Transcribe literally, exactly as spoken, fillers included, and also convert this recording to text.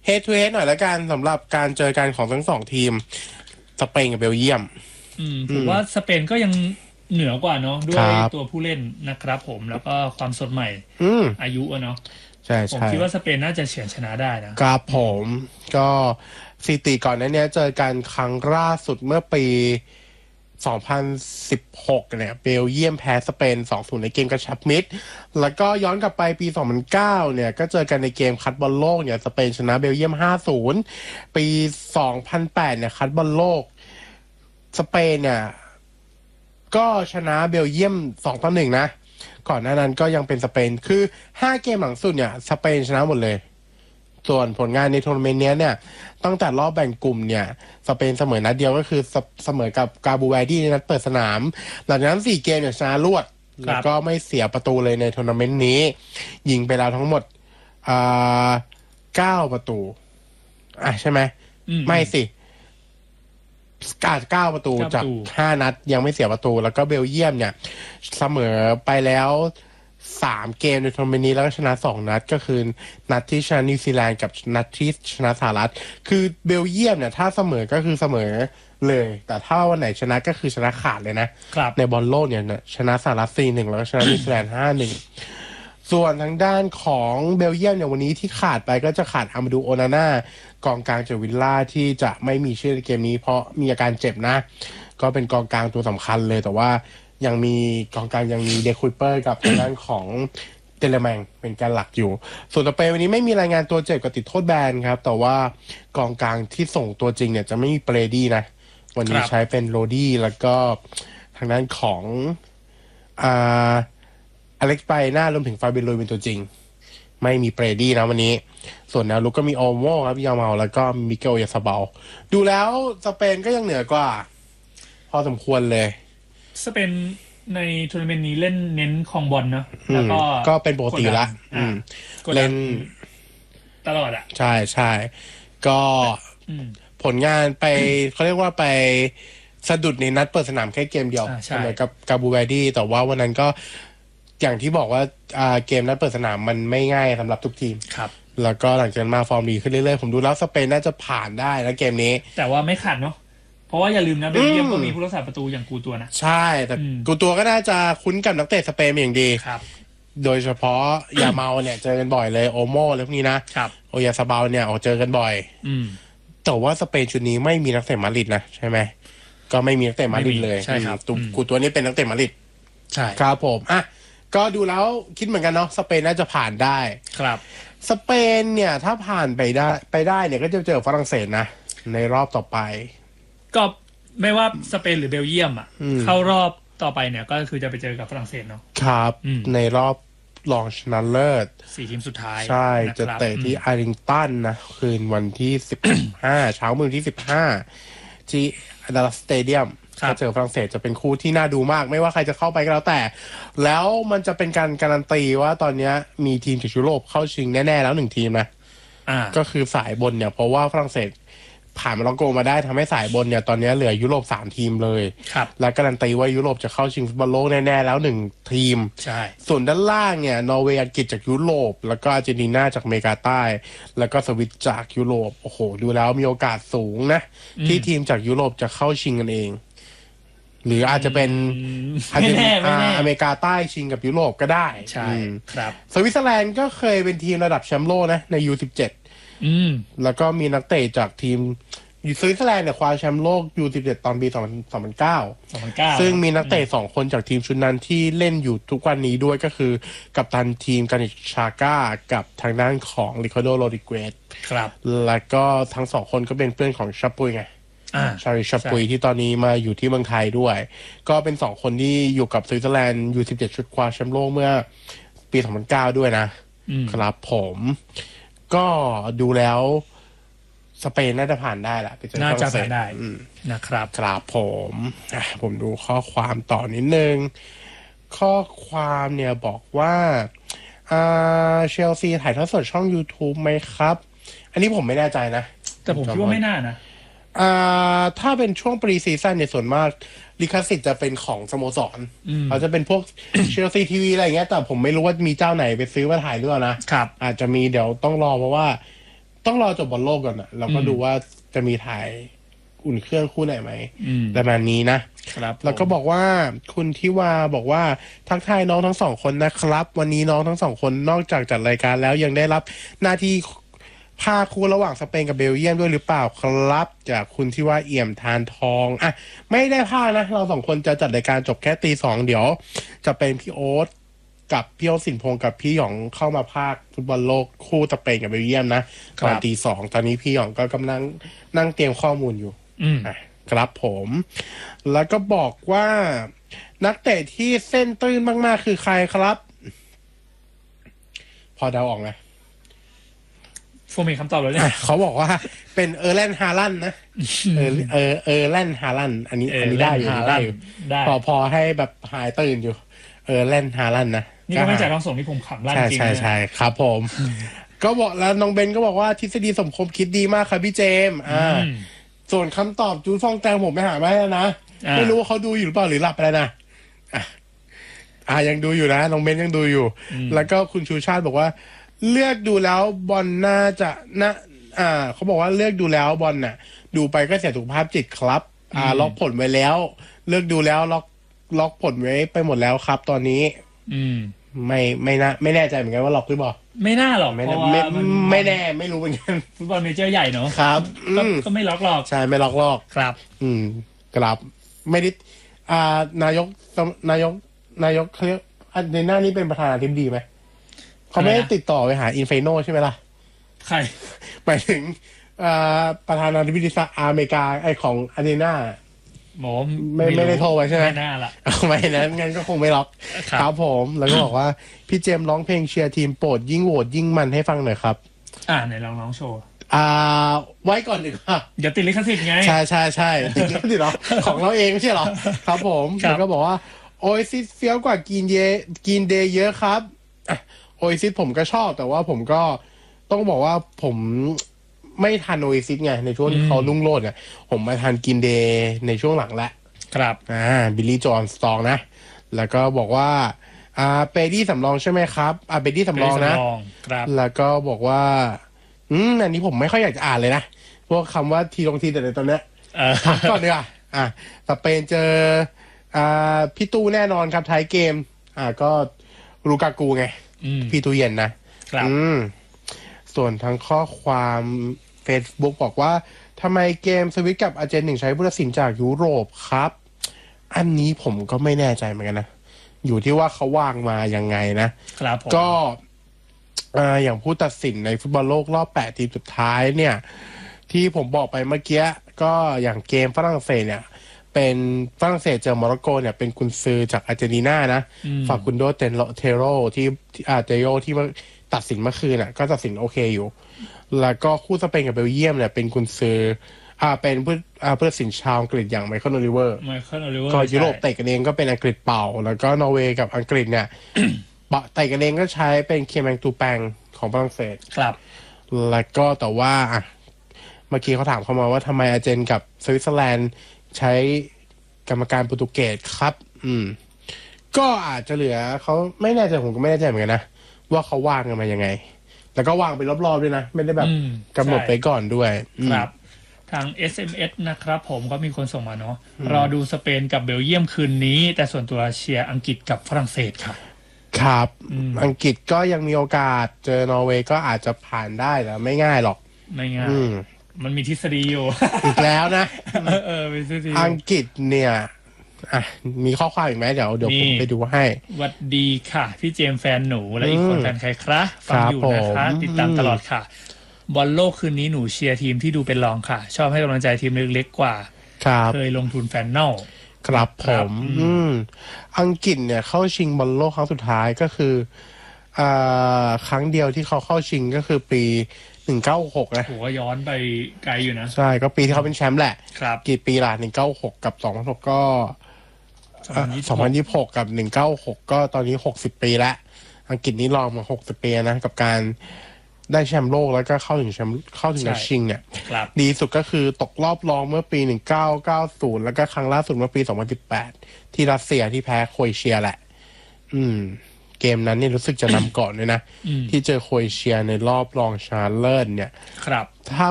head to head หน่อยละกันสำหรับการเจอกันของทั้งสองทีมสเปนกับเบลเยียมอืมผมว่าสเปนก็ยังเหนือกว่าเนาะด้วยตัวผู้เล่นนะครับผมแล้วก็ความสดใหม่อายุอะเนาะใช่ผมคิดว่าสเปนน่าจะเฉือนชนะได้นะครับผมก็สถิติก่อนหน้านี้เจอกันครั้งล่าสุดเมื่อปีสองพันสิบหกเนี่ยเบลเยียมแพ้สเปน สองศูนย์ ในเกมกระชับมิตรแล้วก็ย้อนกลับไปปีสองพันเก้าเนี่ยก็เจอกันในเกมคัดบอลโลกเนี่ยสเปนชนะเบลเยียม ห้าศูนย์ ปีสองพันแปดเนี่ยคัดบอลโลกสเปนเนี่ยก็ชนะเบลเยียม สองต่อหนึ่ง นะก่อนหน้านั้นก็ยังเป็นสเปนคือห้าเกมหลังสุดเนี่ยสเปนชนะหมดเลยส่วนผลงานในทัวร์นาเมนต์นี้เนี่ยตั้งแต่รอบแบ่งกลุ่มเนี่ยสเปนเสมอนัดเดียวก็คือเสมอกับกาบูแวร์ดี้ในนัดเปิดสนามหลังจากนั้นสี่เกมเนี่ยชนะรวดแล้วก็ไม่เสียประตูเลยในทัวร์นาเมนต์นี้ยิงไปแล้วทั้งหมดอ่าเก้าประตูอ่ะใช่ไหมไม่สิกาดเก้าประตูจากห้านัดยังไม่เสียประตูแล้วก็เบลเยียมเนี่ยเสมอไปแล้วสามเกมในทัวร์นาเมนต์นี้แล้วก็ชนะสองนัดก็คือนัดที่ชนะนิวซีแลนด์กับนัดที่ชนะสหรัฐคือเบลเยียมเนี่ยถ้าเสมอก็คือเสมอเลยแต่ถ้าวันไหนชนะก็คือชนะขาดเลยนะในบอลโลกเนี่ยชนะสหรัฐ สี่หนึ่ง แล้วก็ชนะนิวซีแลนด์ ห้าหนึ่ง ส่วนทางด้านของเบลเยียมเนี่ยวันนี้ที่ขาดไปก็จะขาดอามาดูโอนาน่ากองกลางจากวิลล่าที่จะไม่มีชื่อในเกมนี้เพราะมีอาการเจ็บนะก็เป็นกองกลางตัวสำคัญเลยแต่ว่ายังมีกองกลางยังมีเดคุยเปอร์กับทางด้านของเตเลแมงเป็นการหลักอยู่ส่วนสเปนวันนี้ไม่มีรายงานตัวเจ็บกับติดโทษแบนครับแต่ว่ากองกลางที่ส่งตัวจริงเนี่ยจะไม่มีเปรดี้นะวันนี้ใช้เป็นโรดี้แล้วก็ทางด้านของอ่าอเล็กซ์ไปหน้ารวมถึงฟาเบียโรเป็นตัวจริงไม่มีเปรดี้นะวันนี้ส่วนแนวลุกก็มีโอโม่ครับยาเมาแล้วก็มิเกลยาซาเบาดูแล้วสเปนก็ยังเหนือกว่าพอสมควรเลยสเปนในทัวร์นาเมนต์นี้เล่นเน้นครองบอลเนาะแล้วก็ก็เป็นปกติละเล่นตลอดอ่ะใช่ใช่ก็ผลงานไปเขาเรียกว่าไปสะดุดในนัดเปิดสนามแค่เกมเดียวเสมอกับกาบูแวร์ดี้แต่ว่าวันนั้นก็อย่างที่บอกว่าเกมนัดเปิดสนามมันไม่ง่ายสำหรับทุกทีมครับแล้วก็หลังจากนั้นมาฟอร์มดีขึ้นเรื่อยๆผมดูแล้วสเปนน่าจะผ่านได้แล้วเกมนี้แต่ว่าไม่ขาดเนาะเพราะว่าอย่าลืมนะเบลเยียมก็มีผู้รักษาประตูอย่างกูตัวนะใช่แต่กูตัวก็น่าจะคุ้นกับนักเตะสเปนอย่างดีครับโดยเฉพาะยาเมาเนี่ยเจอกันบ่อยเลยโอโม่อะไรพวกนี้นะครับโอยาซาเบาเนี่ยออกเจอกันบ่อยแต่ว่าสเปนชุดนี้ไม่มีนักเตะมาดริดนะใช่ไหมก็ไม่มีนักเตะมาดริดเลยใช่ครับกูตัวนี้เป็นนักเตะมาดริดใช่ครับผมอ่ะก็ดูแล้วคิดเหมือนกันเนาะสเปนน่าจะผ่านได้ครับสเปนเนี่ยถ้าผ่านไปได้ไปได้เนี่ยก็จะเจอฝรั่งเศสนะในรอบต่อไปก็ไม่ว่าสเปนหรือเบลเยียมอ่ะเข้ารอบต่อไปเนี่ยก็คือจะไปเจอกับฝรั่งเศสเนาะครับในรอบรองชนะเลิศสี่ทีมสุดท้ายใช่จะเตะที่อาริงตันนะคืนวันที่สิบห้าเช้ามือที่สิบห้าที่ดัลลัสสเตเดียมถ้าเจอฝรั่งเศสจะเป็นคู่ที่น่าดูมากไม่ว่าใครจะเข้าไปก็แล้วแต่แล้วมันจะเป็นการการันตีว่าตอนนี้มีทีมจากยุโรปเข้าชิงแน่ๆแล้วหนึ่งทีมนะก็คือสายบนเนี่ยเพราะว่าฝรั่งเศสผ่านโมร็อกโกมาได้ทำให้สายบนเนี่ยตอนนี้เหลือยุโรปสามทีมเลยและการันตีว่ายุโรปจะเข้าชิงฟุตบอลโลกแน่ๆแล้วหนึ่งทีมใช่ส่วนด้านล่างเนี่ยนอร์เวย์อังกฤษจากยุโรปแล้วก็อาร์เจนตินาจากอเมริกาใต้แล้วก็สวิตจากยุโรปโอ้โหดูแล้วมีโอกาสสูงนะที่ทีมจากยุโรปจะเข้าชิงกันเองหรืออาจจะเป็นอาจจะเป็นอเมริกาใต้ชิงกับยุโรปก็ได้ใช่ครับสวิตเซอร์แลนด์ก็เคยเป็นทีมระดับแชมป์โลกนะใน ยู สิบเจ็ดอืมแล้วก็มีนักเตะจากทีมสวิตเซอร์แลนด์เนี่ยคว้าแชมป์โลก ยู สิบเจ็ด ตอนปีสองพันเก้าซึ่งมีนักเตะสองคนจากทีมชุดนั้นที่เล่นอยู่ทุกวันนี้ด้วยก็คือกัปตันทีมกานิชาก้ากับทางด้านของริคาร์โดโรดริเกสครับแล้วก็ทั้งสองคนก็เป็นเพื่อนของชาปุยไงชาริชาปุยที่ตอนนี้มาอยู่ที่เมืองไทยด้วยก็เป็นสองคนที่อยู่กับสวิตเซอร์แลนด์ ยู สิบเจ็ด ชุดคว้าแชมป์โลกเมื่อปีสองพันเก้าด้วยนะครับผมก็ดูแล้วสเปนน่าจะผ่านได้แหละน่าจะผ่านได้นะครับครับผมผมดูข้อความต่อนิดนึงข้อความเนี่ยบอกว่าเชลซีถ่ายทอดสดช่อง YouTube ไหมครับอันนี้ผมไม่แน่ใจนะแต่ผมคิดว่าไม่น่านะถ้าเป็นช่วงปรีซีซั่นเนี่ยส่วนมากลิขสิทธิ์จะเป็นของสโมสรเขาจะเป็นพวกเชลซีทีวีอะไรอย่างเงี้ยแต่ผมไม่รู้ว่ามีเจ้าไหนไปซื้อมาถ่ายหรือเปล่านะครับอาจจะมีเดี๋ยวต้องรอเพราะว่าต้องรอจบบอลโลกก่อนนะเราก็ดูว่าจะมีถ่ายอุ่นเครื่องคู่ไหนไหมประมาณนี้นะครับแล้วก็บอกว่าคุณทิวาบอกว่าทักทายน้องทั้งสองคนนะครับวันนี้น้องทั้งสองคนนอกจากจัดรายการแล้วยังได้รับหน้าที่ภาคคู่ระหว่างสเปนกับเบลเยียมด้วยหรือเปล่าครับจากคุณที่ว่าเอี่ยมทานทองอ่ะไม่ได้ภาคนะเราสองคนจะจัดรายการจบแค่ตีสองเดี๋ยวจะเป็นพี่โอ๊ตกับพี่โอ๊ตสินพงศ์กับพี่หยองเข้ามาภาคฟุตบอลโลกคู่สเปนกับเบลเยียมนะตอนตีสองตอนนี้พี่หยองก็กำลังนั่งเตรียมข้อมูลอยู่อ่ะครับผมแล้วก็บอกว่านักเตะที่เส้นตื้นมากๆคือใครครับพอเดาออกไหมฟูมีคำตอบเลยเนี่ยเขาบอกว่าเป็นเออร์แลนด์ฮาลันนะเออเออเออร์แลนด์ฮาลันอันนี้อันนี้ได้อยู่ได้อยู่พอพอให้แบบหายตื่นอยู่เออร์แลนด์ฮาลันนะนี่ก็ไม่จากน้องส่งที่ผมขำลั่นจริงใช่ใช่ครับผมก็บอกแล้วน้องเบนก็บอกว่าทฤษฎีสมคบคิดดีมากครับพี่เจมอ่าส่วนคำตอบจูฟองแตงผมไม่หาไม่แล้วนะไม่รู้ว่าเขาดูอยู่หรือเปล่าหรือหลับไปแล้วนะอ่ายังดูอยู่นะน้องเบนยังดูอยู่แล้วก็คุณชูชาติบอกว่าเลือกดูแล้วบอลน่าจะนะอ่าเขาบอกว่าเลือกดูแล้วบอลน่ะดูไปก็เสียสุขภาพจิตครับอ่าล็อกผลไว้แล้วเลือกดูแล้วล็อกล็อกผลไว้ไปหมดแล้วครับตอนนี้อืมไม่ไม่น่าไม่แน่ใจเหมือนกันว่าล็อกหรือเปล่าไม่น่าหรอกไม่ไม่ไม่แน่ไม่รู้เหมือนกันฟุตบอลเมเจอร์ใหญ่เนอะครับก็ไม่ล็อกหรอกใช่ไม่ล็อกหรอกครับอืมครับไม่ได้อ่านายกนายกนายกเขาเรียกในหน้านี้เป็นประธานาธิบดีไหมเขาไม่ได้ติดต่อไปหาอินเฟโนใช่ไหมล่ะใครหมายถึงประธานาธิบดีสหรัฐอเมริกาไอของอาร์เจนตินาหมอไม่ไม่ได้โทรไปใช่ไหมไม่น่าละไม่นั้นงั้นก็คงไม่ล็อกครับผมแล้วก็บอกว่าพี่เจมร้องเพลงเชียร์ทีมโปรดยิ่งโหวตยิ่งมันให้ฟังหน่อยครับอ่าไหนลองร้องโชว์อ่าไว้ก่อนดีกว่าอย่าติดลิขสิทธิ์ไงใช่ใช่ใช่ติดลิขสิทธิ์เหรอของเราเองไม่ใช่เหรอครับผมแล้วก็บอกว่าโอซิสเฟี้ยวกว่ากินเยกินเดย์เยอะครับโอซิสผมก็ชอบแต่ว่าผมก็ต้องบอกว่าผมไม่ทันโอซิสไงในช่วงที่เขาลุ่งโลดเนี่ยผมมาทันกินเดย์ในช่วงหลังแล้วครับอ่าบิลลี่จอห์นสตองนะแล้วก็บอกว่าอ่าเปดี้สำรองใช่ไหมครับอ่าเปดี้สำรองนะครับแล้วก็บอกว่าอืมอันนี้ผมไม่ค่อยอยากจะอ่านเลยนะพวกคำว่าทีลงทีแต่ในตอนเนี้ยพักก่อนดีกว่าอ่าสเปนเจออ่าพี่ตู้แน่นอนครับท้ายเกมอ่าก็ลูกากูไงพี่ตู้เย็นนะครับอืมส่วนทางข้อความ Facebook บอกว่าทำไมเกมสวิตกับอาร์เจนถึงใช้ผู้ตัดสินจากยุโรปครับอันนี้ผมก็ไม่แน่ใจเหมือนกันนะอยู่ที่ว่าเขาวางมายังไงนะครับก็อ่าอย่างผู้ตัดสินในฟุตบอลโลกรอบแปดทีมสุดท้ายเนี่ยที่ผมบอกไปเมื่อกี้ก็อย่างเกมฝรั่งเศสเนี่ยเป็นฝรั่งเศสเจอโมร็อกโกเนี่ยเป็นกุนซือจากอาร์เจนตินานะฟาคุนโดเตนเทโรที่อาเตโยที่ตัดสินเมื่อคืนน่ะก็ตัดสินโอเคอยู่แล้วก็คู่สเปนกับเบลเยียมเนี่ยเป็นกุนซืออ่าเป็นผู้อ่าผู้ตัดสินชาวอังกฤษอย่างไมเคิลโอลิเวอร์ไมเคิลโอลิเวอร์ก็ยุโรปเตะกันเองก็เป็นอังกฤษเป่าแล้วก็นอร์เวย์กับอังกฤษเนี่ยเตะกันเองก็ใช้เป็นเคแมงตูแปงของฝรั่งเศสครับแล้วก็แต่ว่าอ่ะเมื่อกี้เขาถามเข้ามาว่าทำไมอาร์เจนกับสวิตเซอร์แลนด์ใช้กรรมการโปรตุเกสครับอืมก็อาจจะเหลือเขาไม่แน่ใจผมก็ไม่แน่ใจเหมือนกันนะว่าเขาวางกันมายังไงแล้วก็วางไปรอบๆด้วยนะไม่ได้แบบกำหนดไปก่อนด้วยครับทาง เอส เอ็ม เอส นะครับผมก็มีคนส่งมาเนาะรอดูสเปนกับเบลเยียมคืนนี้แต่ส่วนตัวเชียร์อังกฤษกับฝรั่งเศสครับครับอังกฤษก็ยังมีโอกาสเจอนอร์เวย์ก็อาจจะผ่านได้แต่ไม่ง่ายหรอกไม่ง่ายมันมีทฤษฎีอยู่อีกแล้วนะเออมีทฤษฎีอังกฤษเนี่ยอ่ะมีข้อความอีกไหมเดี๋ยวเดี๋ยวผมไปดูให้สวัสดีค่ะพี่เจมแฟนหนูและอีกคนแฟนใครครับฟังอยู่นะคะติดตามตลอดค่ะบอลโลกคืนนี้หนูเชียร์ทีมที่ดูเป็นรองค่ะชอบให้กำลังใจทีมเล็กๆกว่าเคยลงทุนแฟนนอลครับผมอืมอังกฤษเนี่ยเข้าชิงบอลโลกครั้งสุดท้ายก็คืออ่าครั้งเดียวที่เขาเข้าชิงก็คือปีหนึ่งเก้าหกนะโหย้อนไปไกลอยู่นะใช่ก็ปีที่เขาเป็นแชมป์แหละครับกี่ปีล่ะหนึ่งเก้าหกกับสองพันหกก็สองพันยี่สิบหกกับหนึ่งเก้าหกก็ตอนนี้หกสิบปีแล้วอังกฤษนี่รองมาหกสิบปีนะกับการได้แชมป์โลกแล้วก็เข้าถึงแชมป์เข้าถึงนัดชิงเนี่ยดีสุดก็คือตกรอบรองเมื่อปีหนึ่งเก้าเก้าศูนย์แล้วก็ครั้งล่าสุดเมื่อปีสองพันสิบแปดที่รัสเซียที่แพ้โครเอเชียแหละอืมเกมนั้นเนี่ยรู้สึกจะนำก่อนเลยนะที่เจอโครเอเชียในรอบรองชนะเลิศเนี่ยครับถ้า